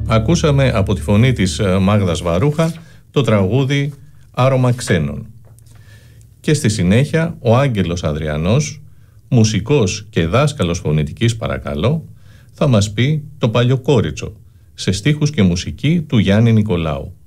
Ακούσαμε από τη φωνή της Μάγδας Βαρούχα το τραγούδι «Άρωμα ξένων». Και στη συνέχεια ο Άγγελος Αδριανός, μουσικός και δάσκαλος φωνητικής παρακαλώ, θα μας πει το Παλιοκόριτσο, σε στίχους και μουσική του Γιάννη Νικολάου.